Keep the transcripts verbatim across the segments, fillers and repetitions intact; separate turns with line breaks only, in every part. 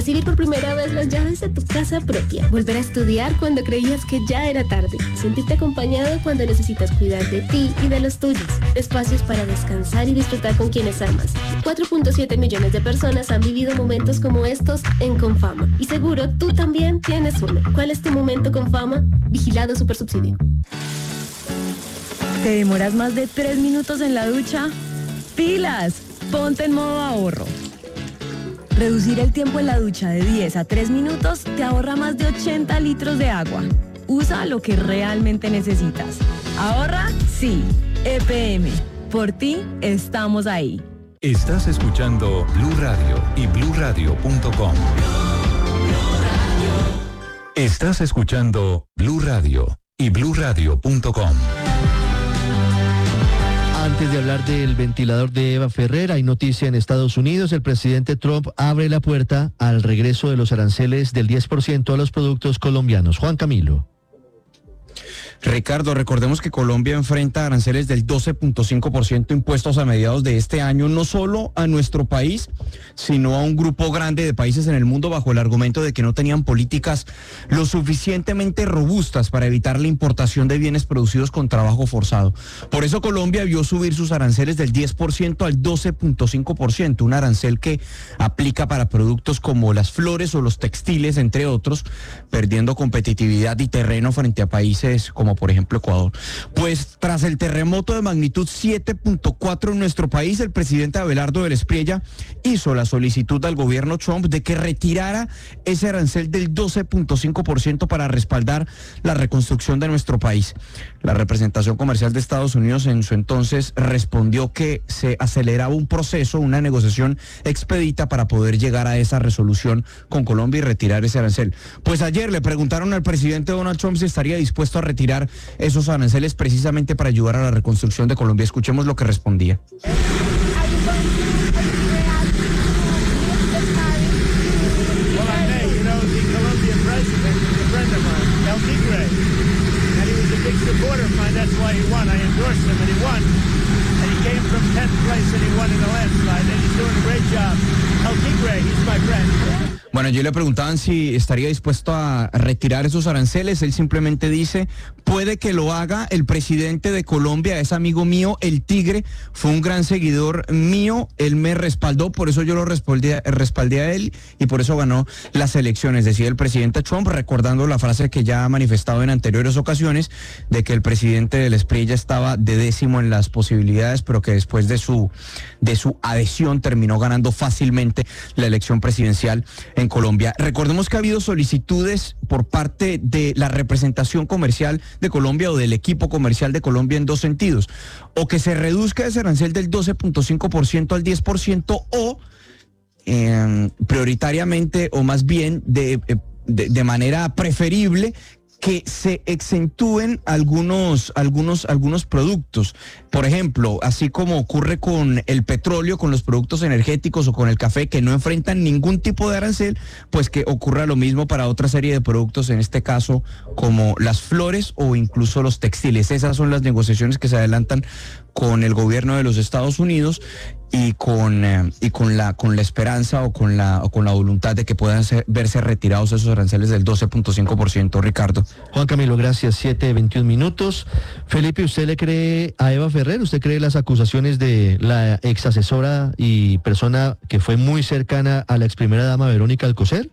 recibir por primera vez las llaves de tu casa propia, volver a estudiar cuando creías que ya era tarde, sentirte acompañado cuando necesitas cuidar de ti y de los tuyos, espacios para descansar y disfrutar con quienes amas. cuatro punto siete millones de personas han vivido momentos como estos en Confama, y seguro tú también tienes uno. ¿Cuál es tu momento con fama? Vigilado Supersubsidio.
¿Te demoras más de tres minutos en la ducha? ¡Pilas! Ponte en modo ahorro. Reducir el tiempo en la ducha de diez a tres minutos te ahorra más de ochenta litros de agua. Usa lo que realmente necesitas. ¿Ahorra? Sí. E P M. Por ti, estamos ahí.
Estás escuchando Blue Radio y blue radio punto com. Estás escuchando Blue Radio y blue radio punto com.
Antes de hablar del ventilador de Eva Ferrer, hay noticia en Estados Unidos. El presidente Trump abre la puerta al regreso de los aranceles del diez por ciento a los productos colombianos. Juan Camilo.
Ricardo, recordemos que Colombia enfrenta aranceles del doce punto cinco por ciento impuestos a mediados de este año, no solo a nuestro país, sino a un grupo grande de países en el mundo, bajo el argumento de que no tenían políticas lo suficientemente robustas para evitar la importación de bienes producidos con trabajo forzado. Por eso Colombia vio subir sus aranceles del diez por ciento al doce punto cinco por ciento, un arancel que aplica para productos como las flores o los textiles, entre otros, perdiendo competitividad y terreno frente a países como por ejemplo Ecuador. Pues tras el terremoto de magnitud siete punto cuatro en nuestro país, el presidente Abelardo del Espriella hizo la solicitud al gobierno Trump de que retirara ese arancel del doce punto cinco por ciento para respaldar la reconstrucción de nuestro país. La representación comercial de Estados Unidos en su entonces respondió que se aceleraba un proceso, una negociación expedita para poder llegar a esa resolución con Colombia y retirar ese arancel. Pues ayer le preguntaron al presidente Donald Trump si estaría dispuesto a retirar esos aranceles precisamente para ayudar a la reconstrucción de Colombia. Escuchemos lo que respondía. Bueno, yo le preguntaban si estaría dispuesto a retirar esos aranceles. Él simplemente dice, puede que lo haga. El presidente de Colombia es amigo mío, el Tigre, fue un gran seguidor mío, él me respaldó, por eso yo lo respaldé, respaldé a él y por eso ganó las elecciones, decía el presidente Trump, recordando la frase que ya ha manifestado en anteriores ocasiones, de que el presidente del Espriella estaba de décimo en las posibilidades, pero que después de su, de su adhesión terminó ganando fácilmente la elección presidencial en Colombia. Recordemos que ha habido solicitudes por parte de la representación comercial de Colombia o del equipo comercial de Colombia en dos sentidos: o que se reduzca ese arancel del doce punto cinco por ciento al diez por ciento, o eh, prioritariamente, o más bien de, de, de manera preferible, que se exentúen algunos, algunos, algunos productos. Por ejemplo, así como ocurre con el petróleo, con los productos energéticos o con el café, que no enfrentan ningún tipo de arancel, pues que ocurra lo mismo para otra serie de productos, en este caso como las flores o incluso los textiles. Esas son las negociaciones que se adelantan con el gobierno de los Estados Unidos y con eh, y con la con la esperanza o con la o con la voluntad de que puedan ser, verse retirados esos aranceles del doce punto cinco por ciento, Ricardo.
Juan Camilo, gracias. siete veintiún minutos. Felipe, ¿usted le cree a Eva Ferrer? ¿Usted cree las acusaciones de la ex asesora y persona que fue muy cercana a la ex primera dama Verónica Alcocer?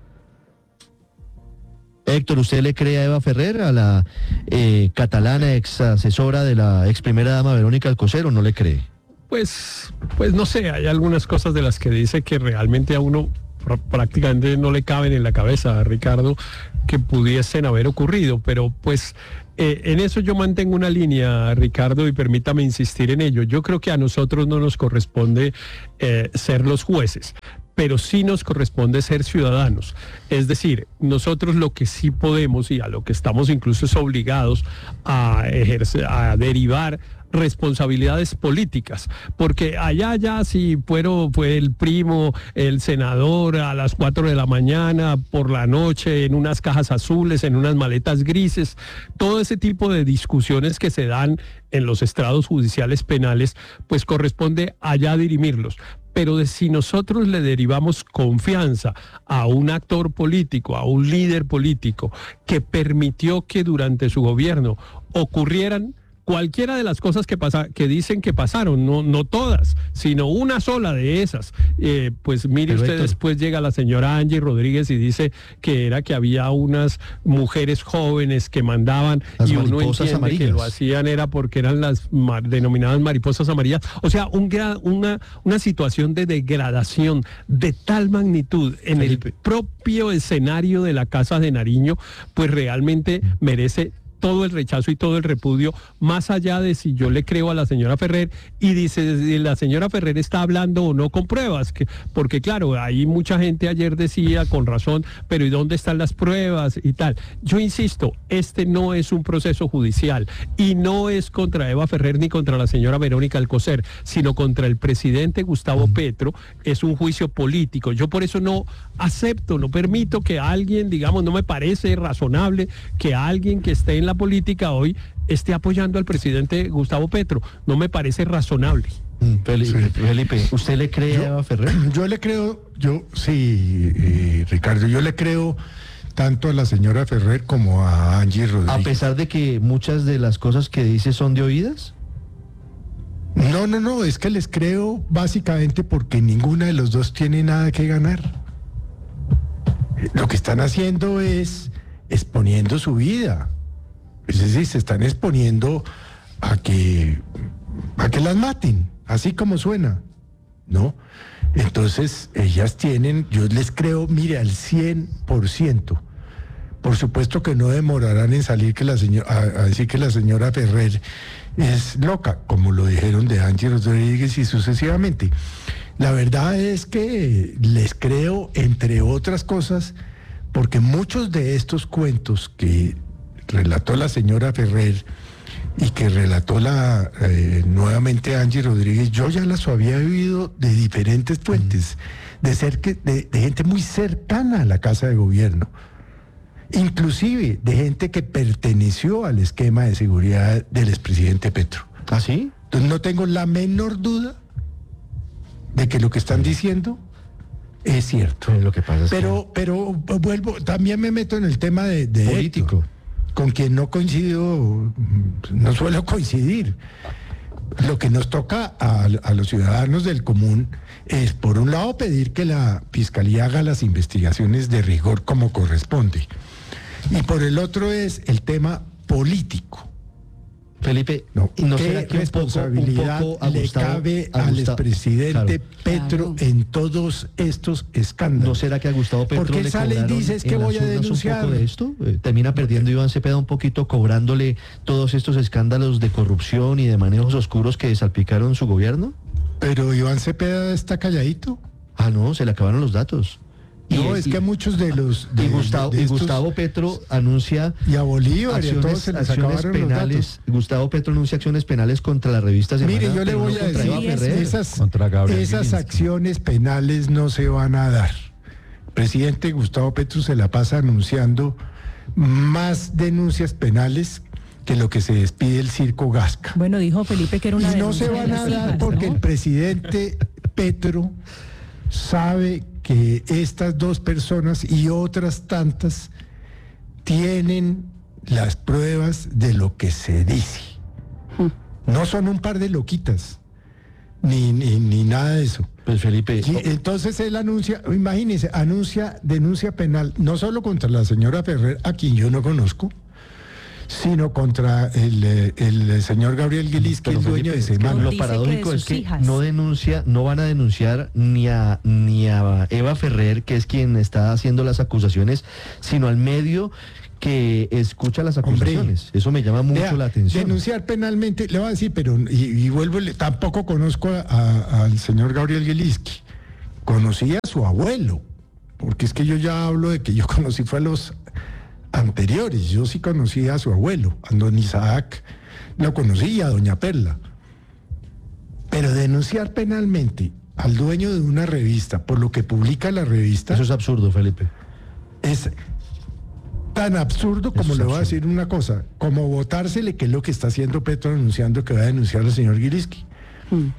Héctor, ¿usted le cree a Eva Ferrer, a la eh, catalana ex asesora de la ex primera dama Verónica Alcocer, o no le cree?
Pues, pues no sé, hay algunas cosas de las que dice que realmente a uno pr- prácticamente no le caben en la cabeza, Ricardo, que pudiesen haber ocurrido, pero pues eh, en eso yo mantengo una línea, Ricardo, y permítame insistir en ello. Yo creo que a nosotros no nos corresponde eh, ser los jueces, pero sí nos corresponde ser ciudadanos. Es decir, nosotros lo que sí podemos y a lo que estamos incluso es obligados a ejercer, a derivar responsabilidades políticas, porque allá ya si fueron, fue el primo, el senador a las cuatro de la mañana, por la noche, en unas cajas azules, en unas maletas grises, todo ese tipo de discusiones que se dan en los estrados judiciales penales, pues corresponde allá dirimirlos. pero de si nosotros le derivamos confianza a un actor político, a un líder político que permitió que durante su gobierno ocurrieran cualquiera de las cosas que pasa, que dicen que pasaron, no, no todas, sino una sola de esas. Eh, pues mire
Pero
usted,
Héctor,
después llega la señora Angie Rodríguez y dice que era que había unas mujeres jóvenes que mandaban
Las
y uno
mariposas
entiende que
amarillas.
lo hacían era porque eran las ma- denominadas mariposas amarillas. O sea, un gra- una, una situación de degradación de tal magnitud en
Felipe.
el propio escenario de la Casa de Nariño, pues realmente merece todo el rechazo y todo el repudio, más allá de si yo le creo a la señora Ferrer y dice si la señora Ferrer está hablando o no con pruebas, que, porque claro, ahí mucha gente ayer decía con razón, pero ¿y dónde están las pruebas y tal? Yo insisto, este no es un proceso judicial y no es contra Eva Ferrer ni contra la señora Verónica Alcocer, sino contra el presidente Gustavo Petro, es un juicio político. Yo por eso no acepto, no permito que alguien, digamos, no me parece razonable que alguien que esté en la política hoy esté apoyando al presidente Gustavo Petro. No me parece razonable.
Mm, Felipe,
Sí.
Felipe, ¿usted le cree
Yo-
a Eva Ferrer?
Yo le creo, yo sí, eh, Ricardo, yo le creo tanto a la señora Ferrer como a Angie
A
Rodríguez.
pesar de que muchas de las cosas que dice son de oídas.
No, no, no, es que les creo básicamente porque ninguna de los dos tiene nada que ganar. Eh, Lo que están haciendo es exponiendo su vida. Es decir, se están exponiendo a que, a que las maten, así como suena, ¿no? Entonces, ellas tienen, yo les creo, mire, al cien por ciento. Por supuesto que no demorarán en salir que la señora, a, a decir que la señora Ferrer es loca, como lo dijeron de Angie Rodríguez y sucesivamente. La verdad es que les creo, entre otras cosas, porque muchos de estos cuentos que relató la señora Ferrer y que relató la eh, nuevamente Angie Rodríguez, yo ya las había oído de diferentes fuentes, de, cerca, de, de gente muy cercana a la Casa de Gobierno, inclusive de gente que perteneció al esquema de seguridad del expresidente Petro.
¿Ah, sí?
Entonces no tengo la menor duda de que lo que están diciendo es cierto.
Pero lo que pasa es
Pero, pero vuelvo, también me meto en el tema de, de
Político.
Héctor, con quien no coincido, no suelo coincidir. Lo que nos toca a, a los ciudadanos del común es, por un lado, pedir que la Fiscalía haga las investigaciones de rigor como corresponde. Y por el otro es el tema político.
Felipe,
No,
¿y no
¿qué
será que un poco, un
responsabilidad
poco a
le
Gustavo-
cabe
a
al
Gustavo-
expresidente
claro.
Petro
Claro.
en todos estos escándalos?
¿No será que a Gustavo Petro
¿Por qué
le
sale y
cobraron
dices que
en las
voy a
urnas
denunciar?
un poco de esto? Eh, termina perdiendo Iván Cepeda un poquito cobrándole todos estos escándalos de corrupción y de manejos oscuros que salpicaron su gobierno.
Pero Iván Cepeda está calladito.
Ah, no, se le acabaron los datos.
No, es
y-
que muchos de los...
y
de-
Gustavo,
de
y
estos-
Gustavo Petro anuncia
Y a Bolívar y a todos
acciones,
se les
acciones
acabaron los
penales.
datos.
Gustavo Petro anuncia acciones penales contra la revista Semana.
Mire, yo le
pero
voy
no
a
contra
decir,
Eva Ferrer.
esas,
Contra Gabriel
esas
Gilinski.
acciones penales no se van a dar. El presidente Gustavo Petro se la pasa anunciando más denuncias penales que lo que se despide el circo Gasca.
Bueno, dijo Felipe que era una
Y no se
denuncia de
van a
las
dar
hijas,
porque
¿no?
el presidente Petro sabe que estas dos personas y otras tantas tienen las pruebas de lo que se dice. No son un par de loquitas, ni, ni, ni nada de eso.
Pues Felipe,
Y entonces él anuncia, imagínense, anuncia denuncia penal, no solo contra la señora Ferrer, a quien yo no conozco, sino contra el, eh, el señor Gabriel Gilinski,
pero
el dueño
Felipe,
de
es que
Semana.
lo
Dice que
paradójico
de
es
sus
que
hijas.
no denuncia, no van a denunciar ni a ni a Eva Ferrer, que es quien está haciendo las acusaciones, sino al medio que escucha las
Hombre.
acusaciones. Eso me llama mucho
Vea,
la atención.
Denunciar penalmente, le voy a decir, pero, y, y vuelvo, le- tampoco conozco a- a- al señor Gabriel Gilinski. Conocí a su abuelo, porque es que yo ya hablo de que yo conocí fue a los anteriores. Yo sí conocí a su abuelo, a don Isaac, lo conocí, y a doña Perla. Pero denunciar penalmente al dueño de una revista por lo que publica la revista
Eso es absurdo, Felipe.
es tan absurdo como
es
le voy a
absurdo.
decir una cosa, como votársele, que es lo que está haciendo Petro anunciando que va a denunciar al señor Gilinski.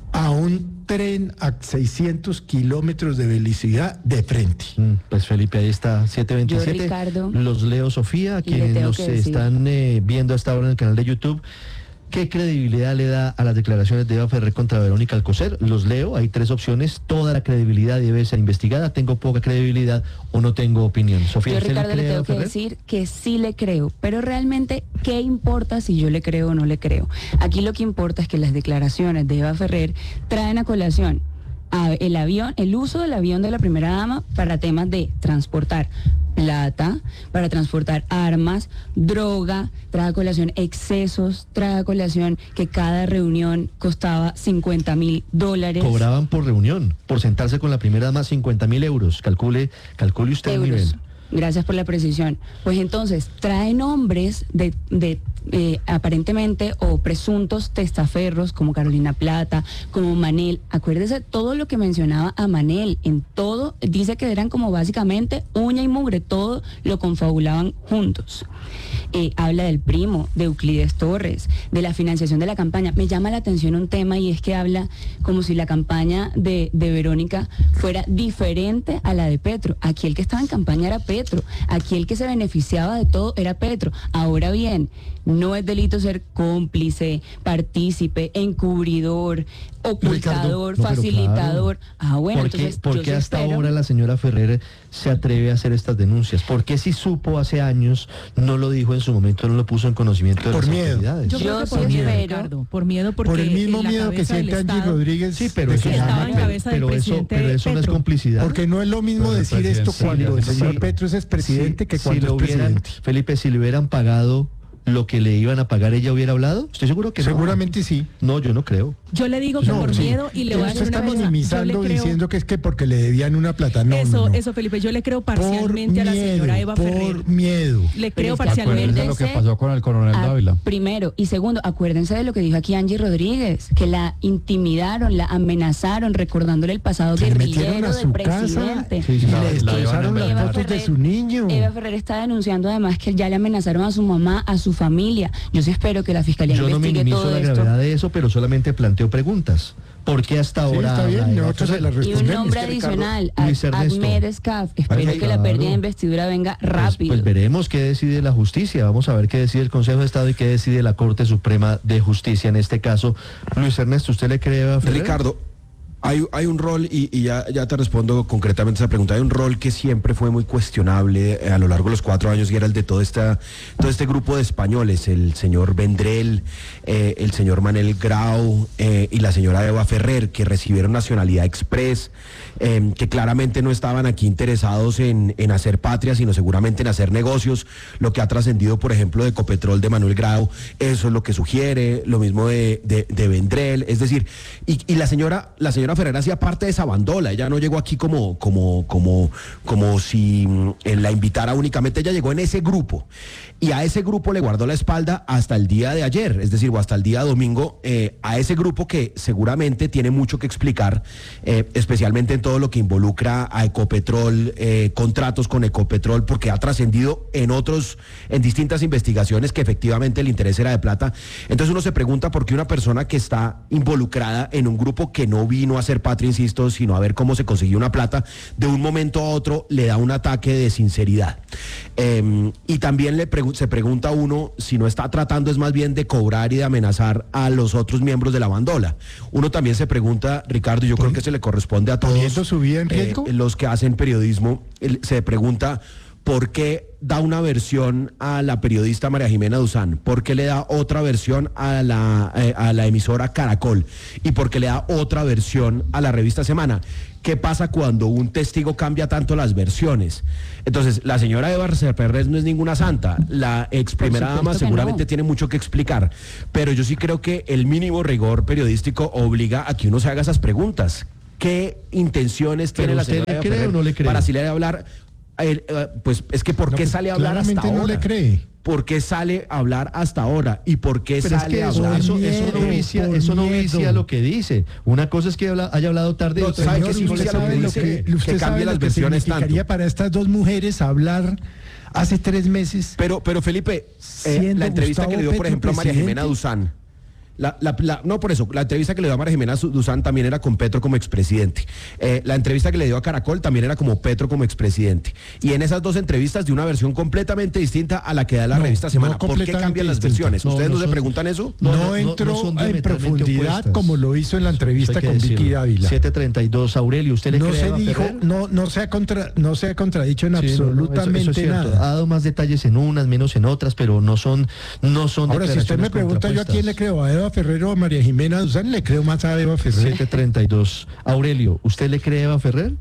a un tren a seiscientos kilómetros de velocidad de frente.
Mm, Pues Felipe, ahí está, siete veintisiete.
Yo, Ricardo,
los leo, Sofía,
y le
quienes
tengo
nos
que decir.
están eh, viendo hasta ahora en el canal de YouTube. ¿Qué credibilidad le da a las declaraciones de Eva Ferrer contra Verónica Alcocer? Los leo, hay tres opciones. Toda la credibilidad debe ser investigada. Tengo poca credibilidad o no tengo opinión. Sofía,
Yo,
¿usted
Ricardo,
le
le
cree a
tengo
Eva
que
Ferrer?
decir que sí le creo, pero realmente, ¿qué importa si yo le creo o no le creo? Aquí lo que importa es que las declaraciones de Eva Ferrer traen a colación a el avión, el uso del avión de la primera dama para temas de transportar plata, para transportar armas, droga, trae a colación excesos, trae a colación que cada reunión costaba cincuenta mil dólares.
Cobraban por reunión, por sentarse con la primera dama cincuenta mil euros. Calcule, calcule usted el
euros.
nivel.
Gracias por la precisión. Pues entonces, trae nombres de, de eh, aparentemente o presuntos testaferros como Carolina Plata, como Manel. Acuérdese todo lo que mencionaba a Manel. En todo, dice que eran como básicamente uña y mugre, todo lo confabulaban juntos. Eh, habla del primo, de Euclides Torres, de la financiación de la campaña. Me llama la atención un tema y es que habla como si la campaña de, de Verónica fuera diferente a la de Petro. Aquí el que estaba en campaña era Petro, aquí el que se beneficiaba de todo era Petro. Ahora bien, no es delito ser cómplice, partícipe, encubridor, ocultador,
no, pero
facilitador.
claro.
Ah, bueno,
¿Por qué,
entonces
por
yo
qué
sí
hasta
espero-
ahora la señora Ferrer se atreve a hacer estas denuncias? ¿Por qué si supo hace años, no lo dijo en su momento, no lo puso en conocimiento de
Por
las
miedo.
autoridades?
Yo, creo
Yo
que
sí
por miedo,
espero-
Ricardo, por miedo porque
Por el mismo
en la
miedo que
cabeza del
siente Angie
Estado-
Rodríguez.
Sí, pero
de
eso,
que
estaba
la
en
maten.
cabeza del
pero eso,
presidente
pero eso no es
Petro.
complicidad.
Porque no es lo mismo
Pero el
decir esto
presidente
cuando el
sí,
señor
sí.
Petro es presidente
Si-
que
si
cuando
lo
es
hubieran,
presidente.
Felipe, si le hubieran pagado lo que le iban a pagar, ¿ella hubiera hablado? Estoy seguro que no.
Seguramente sí.
No, yo no creo.
Yo le digo que
No,
por
sí.
miedo y le voy a
Usted
decir
está
una cosa. Yo le
minimizando
creo,
diciendo que es que porque le debían una plata. No,
eso,
no, no.
eso, Felipe, yo le creo
Por
parcialmente a la señora
miedo,
Eva
por
Ferrer.
miedo.
Le
Pero
creo
es que
parcialmente.
Acuérdense lo que
Acuérdense-
pasó con el coronel
Ah,
Dávila.
primero. Y segundo, acuérdense de lo que dijo aquí Angie Rodríguez, que la intimidaron, la amenazaron, recordándole el pasado
Se metieron
guerrillero
a
del
su casa
presidente.
Sí,
y
sí,
le
la- la
destrozaron
iban a
las
Eva
fotos de
Ferrer-
su niño.
Eva Ferrer está denunciando además que ya le amenazaron a su mamá, a su familia. Yo sí espero que la fiscalía
Yo no
investigue
minimizo
todo
la
esto.
gravedad de eso, pero solamente planteo preguntas. ¿Por qué hasta
Sí,
ahora?
está bien,
habla Eva
nosotros se
Ferrer?
las
Y un
respondemos.
nombre
Es que, Ricardo,
adicional,
Luis Ernesto.
Ahmed Escaf. Espero
Pues
que la
claro.
pérdida de investidura venga
Pues-
rápido.
Pues, veremos qué decide la justicia. Vamos a ver qué decide el Consejo de Estado y qué decide la Corte Suprema de Justicia en este caso. Luis Ernesto, ¿usted le cree a Ferrer?
Ricardo, hay, hay un rol, y, y ya, ya te respondo concretamente esa pregunta, hay un rol que siempre fue muy cuestionable eh, a lo largo de los cuatro años y era el de todo, esta, todo este grupo de españoles, el señor Vendrell, eh, el señor Manel Grau eh, y la señora Eva Ferrer, que recibieron nacionalidad express, eh, que claramente no estaban aquí interesados en, en hacer patria, sino seguramente en hacer negocios, lo que ha trascendido, por ejemplo, de Ecopetrol de Manuel Grau, eso es lo que sugiere, lo mismo de, de, de Vendrell, es decir, y, y la señora, la señora Ferrer hacía parte de esa bandola, ella no llegó aquí como, como, como, como si mm, la invitara únicamente, ella llegó en ese grupo, y a ese grupo le guardó la espalda hasta el día de ayer, es decir, o hasta el día domingo, eh, a ese grupo que seguramente tiene mucho que explicar, eh, especialmente en todo lo que involucra a Ecopetrol, eh, contratos con Ecopetrol, porque ha trascendido en otros, en distintas investigaciones que efectivamente el interés era de plata. Entonces uno se pregunta por qué una persona que está involucrada en un grupo que no vino a hacer patria, insisto, sino a ver cómo se consiguió una plata, de un momento a otro le da un ataque de sinceridad. Eh, y también le pregu- se pregunta uno si no está tratando es más bien de cobrar y de amenazar a los otros miembros de la bandola. Uno también se pregunta, Ricardo, y yo creo que se le corresponde a todos
¿Poniendo su vida en
eh,
riesgo?
los que hacen periodismo, el- se pregunta por qué da una versión a la periodista María Jimena Duzán, por qué le da otra versión a la, eh, a la emisora Caracol y por qué le da otra versión a la revista Semana. ¿Qué pasa cuando un testigo cambia tanto las versiones? Entonces, la señora Eva Ferrer no es ninguna santa, la ex primera
supuesto
dama
que
seguramente
no.
tiene mucho que explicar, pero yo sí creo que el mínimo rigor periodístico obliga a que uno se haga esas preguntas. ¿Qué intenciones
¿Pero
tiene la
usted
señora
le
Eva
cree
Ferrer
o no le cree?
para así le hablar? Eh, eh, pues es que ¿por
No,
qué
pues,
sale a hablar hasta
claramente
ahora?
no le cree.
¿Por qué sale a hablar hasta ahora? ¿Y por qué
Pero es
sale
que
a
eso,
hablar?
eso, eso no
miedo,
vicia,
por
eso no
miedo.
vicia lo que dice. Una cosa es que habla- haya hablado tarde. y
No,
otra
¿sabe
es
qué
que
significa
no le
lo que
sabe
dice?
que-
que
usted
cambie
sabe
las
lo que
versiones
significaría
tanto.
para estas dos mujeres hablar hace tres meses.
Pero, pero Felipe, eh,
Siendo
la entrevista
Gustavo
que le dio, por
Petro
ejemplo, a María
presidente.
Jimena Duzán, La, la, la, no, por eso, la entrevista que le dio a María Jimena Duzán también era con Petro como expresidente. Eh, la entrevista que le dio a Caracol también era como Petro como expresidente. Y en esas dos entrevistas dio una versión completamente distinta a la que da la
No,
revista Semana.
no
¿Por qué cambian las
distinta.
versiones?
No,
¿Ustedes no,
no
se
son-
preguntan eso?
No,
No, no, no,
entró
no son
en
diametralmente
profundidad
opuestas.
como lo hizo en la entrevista
Hay que
con Vicky
decirlo.
Dávila.
siete treinta y dos, Aurelio, ¿usted le
No
cree a
se
Eva
dijo,
Ferrer?
no, no se ha contra, no se ha contradicho en
Sí, no, no, eso-
absolutamente
eso es cierto.
nada.
Ha dado más detalles en unas, menos en otras, pero no son, no son
Ahora, si usted me
declaraciones
pregunta yo a quién le
contrapuestas.
creo, a Eva Ferrer o a María Jimena Duzán, le creo más a Eva Ferrer.
siete treinta y dos. Aurelio, ¿usted le cree a Eva Ferrer?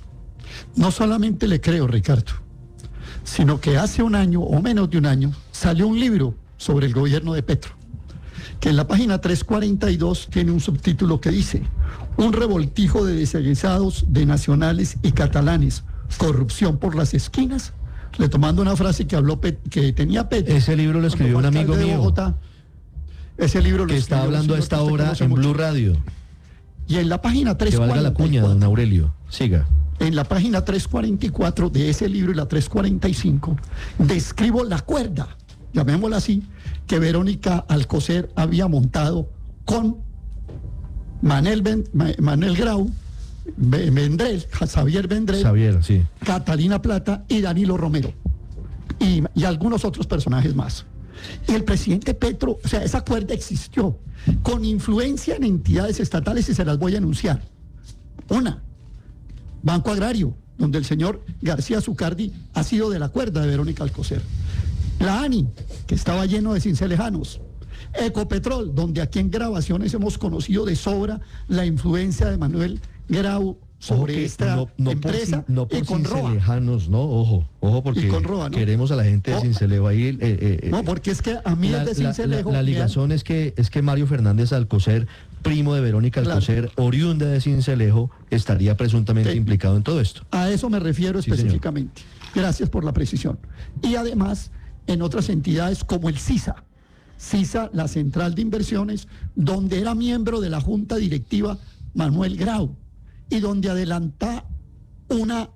No solamente le creo, Ricardo, sino que hace un año o menos de un año salió un libro sobre el gobierno de Petro, que en la página trescientos cuarenta y dos tiene un subtítulo que dice: un revoltijo de desegresados, de nacionales y catalanes, corrupción por las esquinas, retomando una frase que habló Pet- que tenía Petro.
Ese libro lo escribió un
cuando fue
amigo
alcalde de
mío.
Bogotá. Ese libro lo
Que está
escribió un
hablando a
señor
esta
que usted
hora
conoce
en
mucho.
Blue Radio.
Y en la página
Que
trescientos
valga la
cuarenta y
cuña,
cuatro
don Aurelio. Siga.
en la página trescientos cuarenta y cuatro de ese libro y la trescientos cuarenta y cinco, describo la cuerda, llamémosla así, que Verónica Alcocer había montado con Manuel, Ben- Ma- Manuel Grau, Be- Vendrell, Xavier Vendrell,
Xavier, sí.
Catalina Plata y Danilo Romero. Y, y algunos otros personajes más. Y el presidente Petro, o sea, esa cuerda existió con influencia en entidades estatales y se las voy a enunciar. Una, Banco Agrario, donde el señor García Zucardi ha sido de la cuerda de Verónica Alcocer. La ANI, que estaba lleno de cincelejanos. Ecopetrol, donde aquí en grabaciones hemos conocido de sobra la influencia de Manuel Grau sobre
Ojo que
esta
no, no
empresa
por, cin- no por
y con Roa.
cincelejanos, no, ojo, ojo, porque
Y con Roa, ¿no?
queremos a la gente de
Oh.
Cincelejo ahí. eh, eh, eh,
No, porque es que a mí
la,
es de
la-
Cincelejo.
la- la
me da-
ligazón es que es que Mario Fernández Alcocer, primo de Verónica
Claro.
Alcocer, oriunda de Cincelejo, estaría presuntamente
Sí.
implicado en todo esto.
A eso me refiero
Sí, señor.
específicamente. Gracias por la precisión. Y además, en otras entidades como el CISA, CISA, la Central de Inversiones, donde era miembro de la Junta Directiva Manuel Grau y donde adelanta una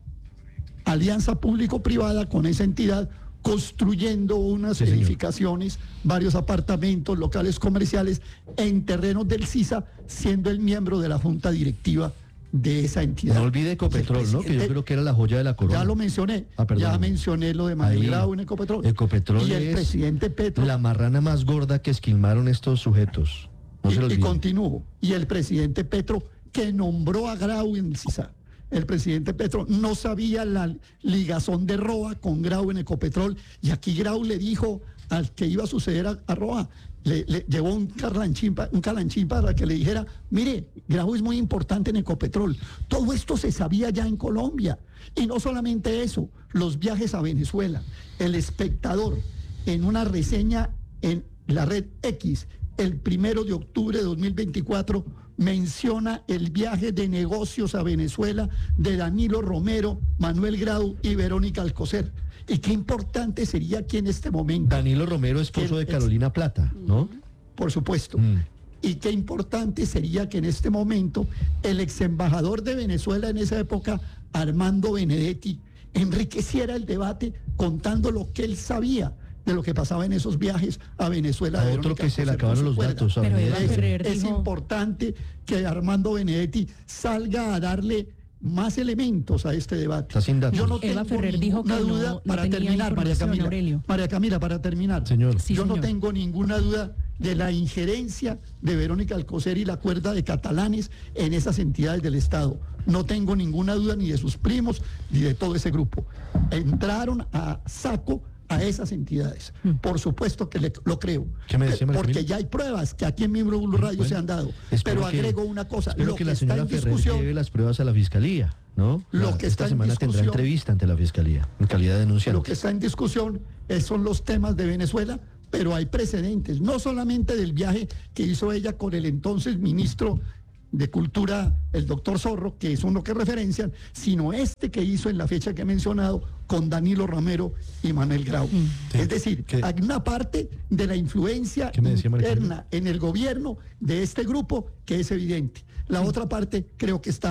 alianza público-privada con esa entidad, construyendo unas
Sí, señor.
edificaciones, varios apartamentos, locales comerciales en terrenos del CISA, siendo el miembro de la Junta Directiva de esa entidad.
No olvide Ecopetrol, ¿no? Que yo
presidente-
creo que era la joya de la corona.
Ya lo mencioné,
Ah, perdón.
ya mencioné lo de Manuel
Ahí,
Grau en Ecopetrol.
Ecopetrol
y el
es
presidente Petro.
La marrana más gorda que esquilmaron estos sujetos. No
y,
se lo
y
olvide.
continúo. Y el presidente Petro, que nombró a Grau en el CISA. El presidente Petro no sabía la ligazón de Roa con Grau en Ecopetrol. Y aquí Grau le dijo al que iba a suceder a, a Roa, le, le llevó un calanchín, pa- un calanchín para que le dijera: mire, Grau es muy importante en Ecopetrol. Todo esto se sabía ya en Colombia. Y no solamente eso, los viajes a Venezuela. El Espectador, en una reseña en la red X, el primero de octubre de dos mil veinticuatro, menciona el viaje de negocios a Venezuela de Danilo Romero, Manuel Grau y Verónica Alcocer. Y qué importante sería que en este momento,
Danilo Romero, esposo de
el-
Carolina Plata, ¿no?
por supuesto,
Mm.
y qué importante sería que en este momento el ex embajador de Venezuela en esa época, Armando Benedetti, enriqueciera el debate contando lo que él sabía de lo que pasaba en esos viajes a Venezuela.
A
de
otro
Verónica
que se le
Alcocer,
acabaron
¿no
los
se acuerda?
datos. a
Pero
Benedetti.
Eva Ferrer
Es
dijo-
importante que Armando Benedetti salga a darle más elementos a este debate.
Está sin datos.
Yo no
Eva
tengo
Ferrer dijo
ninguna
que no-
duda
no
para
tenía
terminar, María
información,
Camila.
Aurelio.
María Camila, para terminar.
Señor.
Sí,
Yo no
señor.
tengo ninguna duda de la injerencia de Verónica Alcocer y la cuerda de catalanes en esas entidades del Estado. No tengo ninguna duda ni de sus primos ni de todo ese grupo. Entraron a saco a esas entidades. Por supuesto que le- lo creo.
¿Qué me decía, María
Porque
Camila?
ya hay pruebas que aquí en Miembro Blue Radio
Bueno,
se han dado.
espero
Pero
que-
agrego una cosa.
Espero
Lo
que
que
la
está
señora
en
Ferrer
discusión,
lleve las pruebas a la fiscalía, ¿no?
Lo
La-
que
esta
está en
semana tendrá
discusión-
entrevista ante la fiscalía, en calidad de denunciante.
lo que está en discusión es- son los temas de Venezuela, pero hay precedentes, no solamente del viaje que hizo ella con el entonces ministro de Cultura, el doctor Zorro, que es uno que referencian, sino este que hizo en la fecha que he mencionado con Danilo Romero y Manuel Grau. Es decir,
¿Qué?
hay una parte de la influencia
¿Qué me decía, María Camila?
interna en el gobierno de este grupo que es evidente. La otra parte creo que está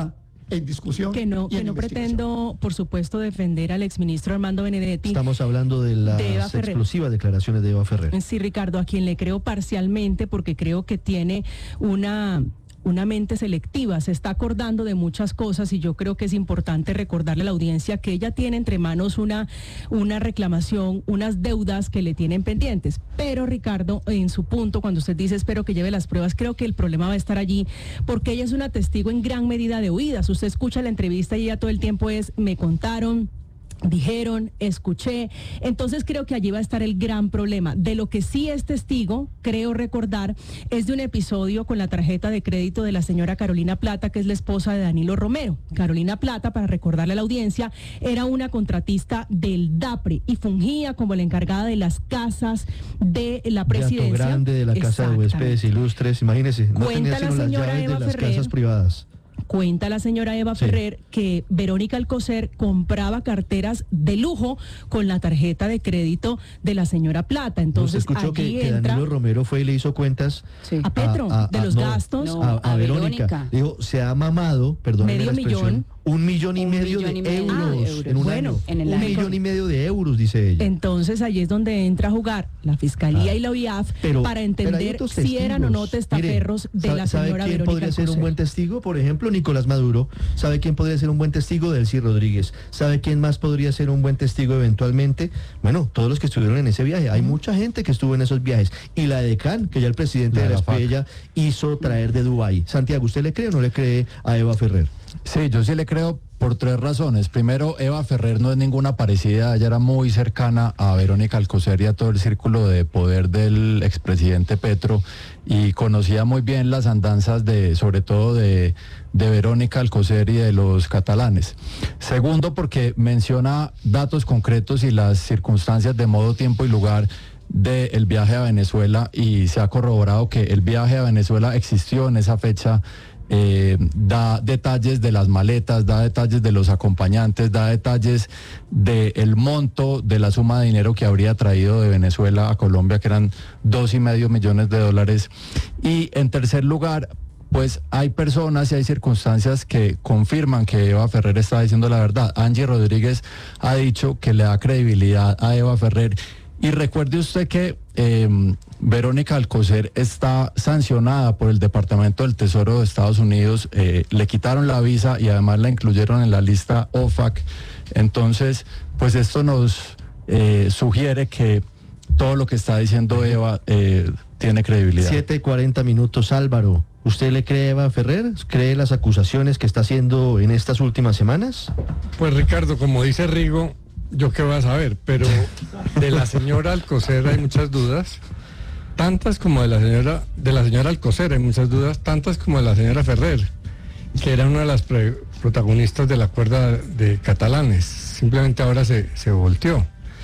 en discusión.
Que no,
y
que
en
no
investigación.
pretendo, por supuesto, defender al exministro Armando Benedetti.
Estamos hablando de las
de Eva Ferrer.
explosivas declaraciones de Eva Ferrer.
Sí, Ricardo, a quien le creo parcialmente porque creo que tiene una... una mente selectiva, se está acordando de muchas cosas y yo creo que es importante recordarle a la audiencia que ella tiene entre manos una, una reclamación, unas deudas que le tienen pendientes. Pero Ricardo, en su punto, cuando usted dice espero que lleve las pruebas, creo que el problema va a estar allí porque ella es una testigo en gran medida de oídas. Usted escucha la entrevista y ella todo el tiempo es, me contaron, dijeron, escuché. Entonces creo que allí va a estar el gran problema. De lo que sí es testigo, creo recordar, es de un episodio con la tarjeta de crédito de la señora Carolina Plata, que es la esposa de Danilo Romero. Carolina Plata, para recordarle a la audiencia, era una contratista del DAPRE y fungía como la encargada de las casas de la presidencia.
De Hato Grande, de la Casa de Huéspedes Ilustres, imagínese, no
Cuenta
tenía
la
sino las
señora
llaves
Eva
de las
Ferrer.
casas privadas.
Cuenta la señora Eva
Sí.
Ferrer que Verónica Alcocer compraba carteras de lujo con la tarjeta de crédito de la señora Plata. Entonces,
¿Usted escuchó que,
allí
que
entra
Danilo Romero fue y le hizo cuentas
Sí.
a Petro
a- a-
de
a-
los
no,
gastos?
No.
a, a
a
Verónica?
Verónica.
Dijo, se ha mamado, perdón
Medio
la expresión,
millón.
un millón y
Un
medio
millón
de
y medio de
euros
euros.
en un
Bueno,
año.
en el
un
año.
millón y medio de euros, dice ella.
Entonces allí es donde entra a jugar la Fiscalía
Ah.
y la O I A F
Pero-
para
pero hay
entender
otros
si eran o no
testigos.
testaferros
Mire,
de la
¿sabe
señora
quién
Verónica
podría ser un
Alcocer?
buen testigo? Por ejemplo, Nicolás Maduro. ¿Sabe quién podría ser un buen testigo? Delcy Rodríguez. ¿Sabe quién más podría ser un buen testigo eventualmente? Bueno, todos los que estuvieron en ese viaje. Hay mucha gente que estuvo en esos viajes. Y la decán, que ya el presidente
La
de
de
la
la FARC.
Espriella hizo traer de Dubái. Santiago, ¿usted le cree o no le cree a Eva Ferrer?
Sí, yo sí le creo por tres razones. Primero, Eva Ferrer no es ninguna parecida, ella era muy cercana a Verónica Alcocer y a todo el círculo de poder del expresidente Petro y conocía muy bien las andanzas de, sobre todo de, de Verónica Alcocer y de los catalanes. Segundo, porque menciona datos concretos y las circunstancias de modo, tiempo y lugar del viaje a Venezuela y se ha corroborado que el viaje a Venezuela existió en esa fecha. Eh, da detalles de las maletas, da detalles de los acompañantes, da detalles del monto de la suma de dinero que habría traído de Venezuela a Colombia, que eran dos y medio millones de dólares. Y en tercer lugar, pues hay personas y hay circunstancias que confirman que Eva Ferrer está diciendo la verdad. Angie Rodríguez ha dicho que le da credibilidad a Eva Ferrer. Y recuerde usted que eh, Verónica Alcocer está sancionada por el Departamento del Tesoro de Estados Unidos, eh, le quitaron la visa y además la incluyeron en la lista O F A C. Entonces, pues esto nos eh, sugiere que todo lo que está diciendo Eva eh, tiene credibilidad.
siete cuarenta minutos, Álvaro. ¿Usted le cree a Eva Ferrer? ¿Cree las acusaciones que está haciendo en estas últimas semanas?
Pues Ricardo, como dice Rigo, yo qué voy a saber, pero de la señora Alcocer hay muchas dudas, tantas como de la señora de la señora Alcocer hay muchas dudas, tantas como de la señora Ferrer, que era una de las pre- protagonistas de la cuerda de catalanes. Simplemente ahora se, se volteó.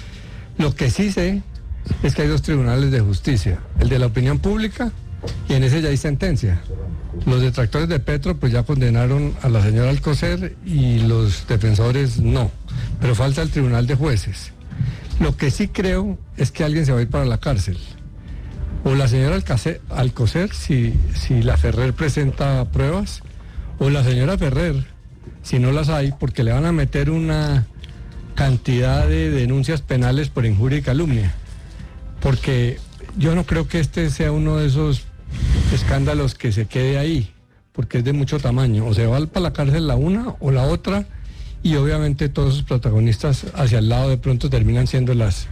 Lo que sí sé es que hay dos tribunales de justicia, el de la opinión pública y en ese ya hay sentencia. Los detractores de Petro pues ya condenaron a la señora Alcocer y los defensores no, pero falta el tribunal de jueces. Lo que sí creo es que alguien se va a ir para la cárcel. O la señora Alcace- Alcocer si, si la Ferrer presenta pruebas, o la señora Ferrer si no las hay, porque le van a meter una cantidad de denuncias penales por injuria y calumnia. Porque yo no creo que este sea uno de esos escándalos que se quede ahí, porque es de mucho tamaño. O se va para la cárcel la una o la otra, y obviamente todos sus protagonistas hacia el lado de pronto terminan siendo las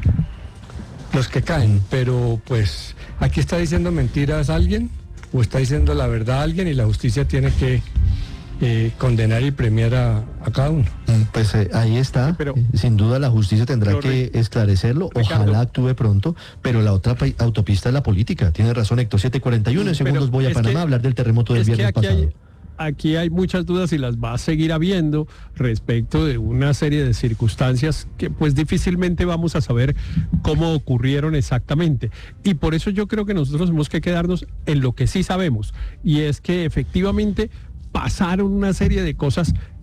los que caen. Pero pues aquí está diciendo mentiras alguien o está diciendo la verdad alguien y la justicia tiene que eh, condenar y premiar a, a cada uno.
Pues eh, ahí está.
Sí, pero-
Eh, Sin duda la justicia tendrá
Pero,
que
Ri-
esclarecerlo.
Ricardo.
Ojalá actúe pronto. Pero la otra pa- autopista es la política. Tiene razón Héctor. siete cuarenta y uno. En
Pero
segundos voy a
es
Panamá
que-
a hablar del terremoto del
Es que
viernes
aquí
pasado.
hay, aquí hay muchas dudas y las va a seguir habiendo respecto de una serie de circunstancias que pues difícilmente vamos a saber cómo ocurrieron exactamente. Y por eso yo creo que nosotros tenemos que quedarnos en lo que sí sabemos, y es que efectivamente pasaron una serie de cosas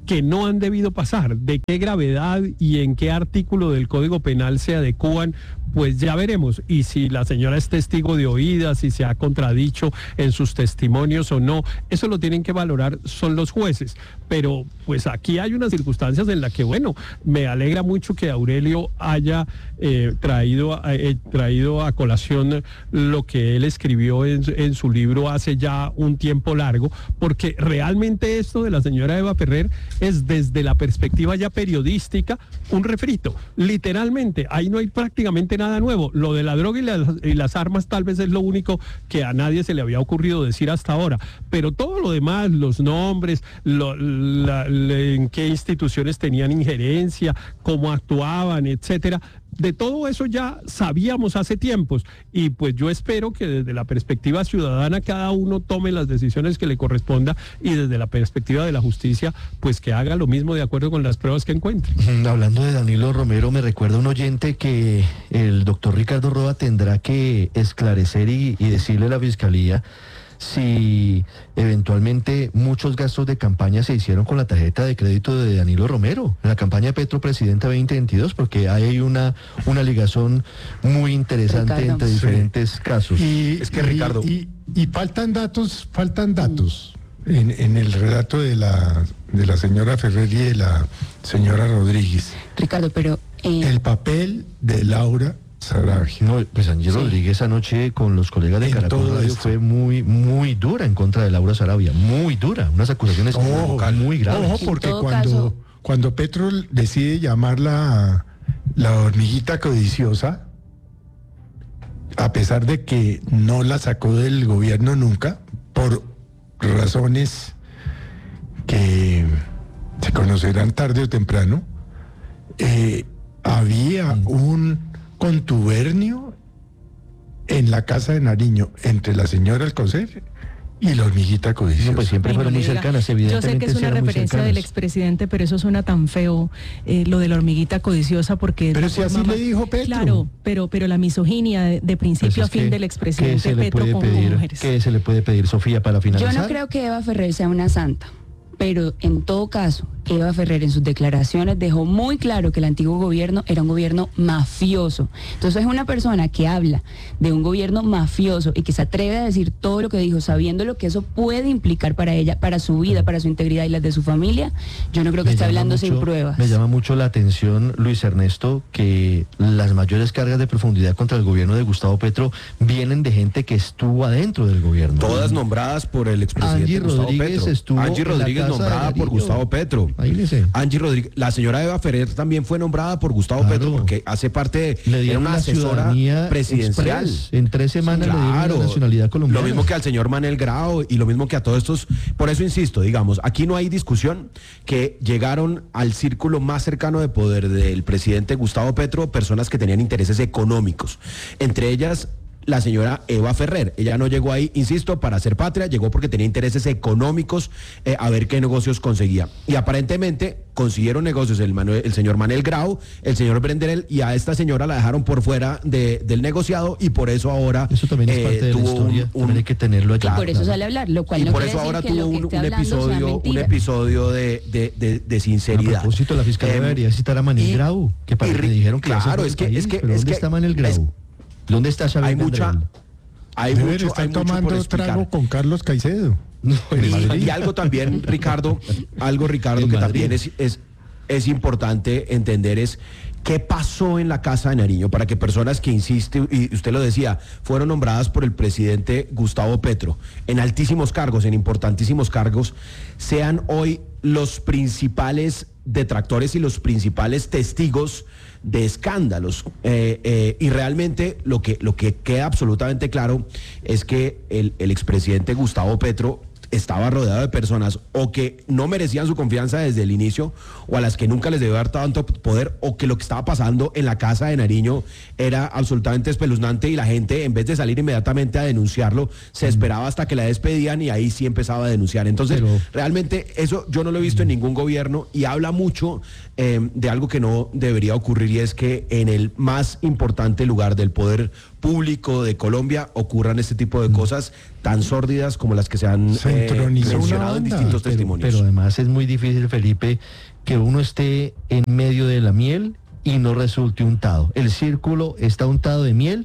que no han debido pasar. De qué gravedad y en qué artículo del Código Penal se adecúan, pues ya veremos. Y si la señora es testigo de oídas, si se ha contradicho en sus testimonios o no, eso lo tienen que valorar son los jueces. Pero pues aquí hay unas circunstancias en las que, bueno, me alegra mucho que Aurelio haya eh, traído, eh, traído a colación lo que él escribió en, en su libro hace ya un tiempo largo, porque realmente esto de la señora Eva Ferrer es, desde la perspectiva ya periodística, un refrito. Literalmente, ahí no hay prácticamente nada nuevo. Lo de la droga y, la, y las armas tal vez es lo único que a nadie se le había ocurrido decir hasta ahora, pero todo lo demás, los nombres, lo, la, la, en qué instituciones tenían injerencia, cómo actuaban, etcétera, de todo eso ya sabíamos hace tiempos, y pues yo espero que desde la perspectiva ciudadana cada uno tome las decisiones que le corresponda, y desde la perspectiva de la justicia pues que haga lo mismo de acuerdo con las pruebas que encuentre.
Hablando de Danilo Romero, me recuerda un oyente que el doctor Ricardo Roa tendrá que esclarecer y, y decirle a la Fiscalía si eventualmente muchos gastos de campaña se hicieron con la tarjeta de crédito de Danilo Romero, en la campaña Petro Presidenta veinte veintidós, porque hay una, una ligazón muy interesante Ricardo. entre diferentes sí. casos.
Y,
es que
y,
Ricardo...
Y, y, y faltan datos, faltan datos en, en el relato de la, de la señora Ferrer y de la señora Rodríguez.
Ricardo, pero... Eh...
El papel de Laura Sarabia.
No, pues Angie sí. Rodríguez anoche con los colegas de en Caracol Radio esto. fue muy, muy dura en contra de Laura Sarabia, muy dura, unas acusaciones
ojo,
muy graves.
Ojo, porque cuando, caso... cuando Petro decide llamarla la hormiguita codiciosa, a pesar de que no la sacó del gobierno nunca, por razones que se conocerán tarde o temprano, eh, había mm. un contubernio en la casa de Nariño entre la señora Alcocer y la hormiguita codiciosa.
No, pues siempre fueron muy cercanas, evidentemente.
Yo sé que es una referencia del expresidente, pero eso suena tan feo, eh, lo de la hormiguita codiciosa, porque...
Pero si así más... le dijo Petro.
Claro, pero, pero la misoginia de, de principio pues a fin que, del expresidente Petro con
pedir,
mujeres.
¿Qué se le puede pedir, Sofía, para finalizar?
Yo no creo que Eva Ferrer sea una santa, pero en todo caso, Eva Ferrer en sus declaraciones dejó muy claro que el antiguo gobierno era un gobierno mafioso. Entonces es una persona que habla de un gobierno mafioso y que se atreve a decir todo lo que dijo, sabiendo lo que eso puede implicar para ella, para su vida, para su integridad y las de su familia. Yo no creo que esté hablando mucho, sin pruebas.
Me llama mucho la atención, Luis Ernesto, que las mayores cargas de profundidad contra el gobierno de Gustavo Petro vienen de gente que estuvo adentro del gobierno.
Todas nombradas por el expresidente
Angie
Gustavo
Rodríguez
Petro.
Estuvo
Angie Rodríguez nombrada por Gustavo Petro. Angie Rodríguez, la señora Eva Ferrer también fue nombrada por Gustavo claro. Petro porque hace parte de era una asesora presidencial.
Express. En tres semanas
sí, claro.
le dieron la nacionalidad colombiana.
Lo mismo que al señor Manuel Grau y lo mismo que a todos estos. Por eso insisto, digamos, aquí no hay discusión que llegaron al círculo más cercano de poder del presidente Gustavo Petro personas que tenían intereses económicos. Entre ellas la señora Eva Ferrer. Ella no llegó ahí, insisto, para hacer patria, llegó porque tenía intereses económicos, eh, a ver qué negocios conseguía. Y aparentemente consiguieron negocios el, Manuel, el señor Manuel Grau, el señor Brenderel, y a esta señora la dejaron por fuera de, del negociado, y por eso ahora
eso también es parte eh, de la historia, un, un, hay que tenerlo allí.
Y por eso sale a hablar, lo cual
y
no
por eso ahora tuvo un, un episodio, un episodio de, de, de, de sinceridad.
A propósito, la fiscalía eh, debería citar a Manuel Grau, que para que dijeron que
claro, es que,
país,
es que,
pero
es
¿dónde
que,
está Manuel Grau? Es,
¿Dónde está Xavier? Hay mucha, hay
Debe
mucho,
estar
hay mucho
tomando
por explicar.
trago con Carlos Caicedo.
No, y, y algo también, Ricardo, algo Ricardo que también es, es, es importante entender es qué pasó en la Casa de Nariño para que personas que insiste, y usted lo decía, fueron nombradas por el presidente Gustavo Petro en altísimos cargos, en importantísimos cargos, sean hoy los principales detractores y los principales testigos de escándalos, eh, eh, y realmente lo que, lo que queda absolutamente claro es que el, el expresidente Gustavo Petro estaba rodeado de personas o que no merecían su confianza desde el inicio, o a las que nunca les debió dar tanto poder, o que lo que estaba pasando en la Casa de Nariño era absolutamente espeluznante, y la gente, en vez de salir inmediatamente a denunciarlo, se esperaba hasta que la despedían y ahí sí empezaba a denunciar. Entonces, Pero... realmente eso yo no lo he visto en ningún gobierno, y habla mucho eh, de algo que no debería ocurrir, y es que en el más importante lugar del poder público de Colombia ocurran este tipo de cosas tan sórdidas como las que se han sí.
Entronizó una
mencionado en
banda.
distintos
Pero,
testimonios.
pero además es muy difícil, Felipe, que uno esté en medio de la miel y no resulte untado. El círculo está untado de miel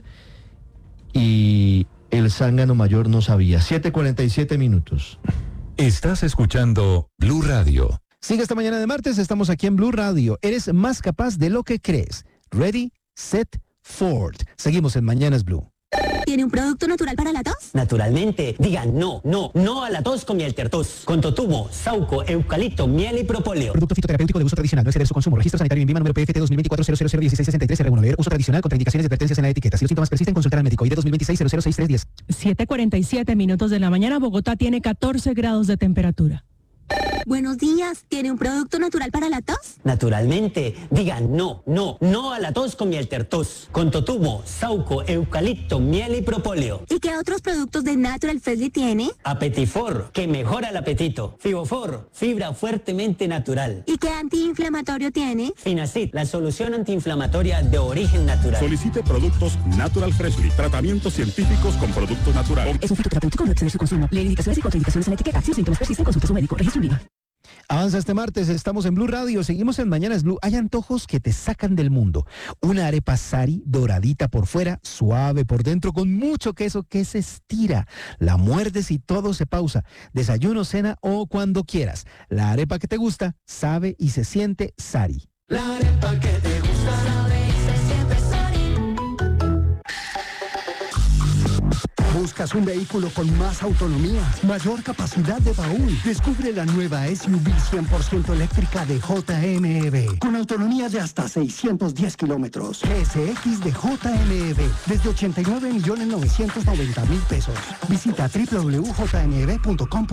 y el zángano mayor no sabía. siete cuarenta y siete minutos.
Estás escuchando Blue Radio.
Sigue esta mañana de martes, estamos aquí en Blue Radio. Eres más capaz de lo que crees. Ready, set, forward. Seguimos en Mañanas Blue.
¿Tiene un producto natural para la tos?
Naturalmente, digan no, no, no a la tos con miel tertos. Con totumo, sauco, eucalipto, miel y propóleo.
Producto fitoterapéutico de uso tradicional, no exceder su consumo. Registro sanitario en INVIMA número P F T dos mil veinticuatro cero cero cero dieciséis sesenta y tres R uno. Leer uso tradicional, contraindicaciones y advertencias en la etiqueta. Si los síntomas persisten, consultar al médico. I D dos mil veintiséis cero cero seis tres diez.
siete cuarenta y siete minutos de la mañana. Bogotá tiene catorce grados de temperatura.
Buenos días. ¿Tiene un producto natural para la tos?
Naturalmente, digan no, no, no a la tos con miel tertos. Con totumo, sauco, eucalipto, miel y propóleo.
¿Y qué otros productos de Natural Freshly tiene?
Apetifor, que mejora el apetito. Fibofor, fibra fuertemente natural.
¿Y qué antiinflamatorio tiene?
Finacid, la solución antiinflamatoria de origen natural.
Solicite productos Natural Freshly, tratamientos científicos con productos naturales.
Es un fitoterapéutico, no exceder su consumo. Lee indicaciones y contraindicaciones en la etiqueta. Si los síntomas persisten, consulte a su médico. Registro INVIMA.
Avanza este martes, estamos en Blue Radio, seguimos en Mañanas Blue. Hay antojos que te sacan del mundo. Una arepa Sari doradita por fuera, suave por dentro, con mucho queso que se estira. La muerdes y todo se pausa. Desayuno, cena o cuando quieras. La arepa que te gusta, sabe y se siente Sari.
La arepa que te gusta, sabe y se siente Sari.
¿Buscas un vehículo con más autonomía, mayor capacidad de baúl? Descubre la nueva S U V cien por ciento eléctrica de J M B, con autonomía de hasta seiscientos diez kilómetros. G S X de J M B, desde ochenta y nueve millones novecientos noventa mil pesos. Visita doble u doble u doble u punto j m b punto com.